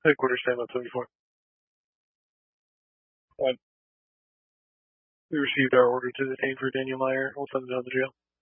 Headquarters, stand by 74. We received our order to detain for Daniel Meyer. We'll send him down to jail.